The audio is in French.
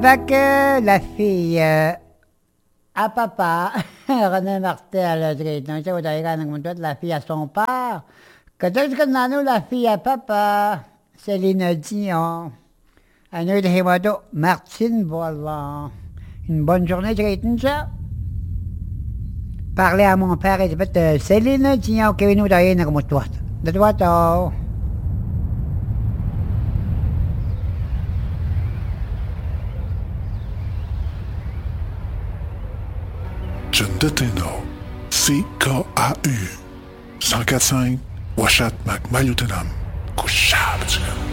Avec la fille à papa, René Martel, donc ça, vous avez la fille à son père. Qu'est-ce que nous, la fille à papa, Céline Dion. Un autre hémodo, Martine Volant. Une bonne journée, ça. Parler à mon père et dit, Céline Dion, qui nous d'ailleurs, comme toi. De toi, toi. Jundeteno, CKAU 104.5 Washat Macmayutenam, Kushab.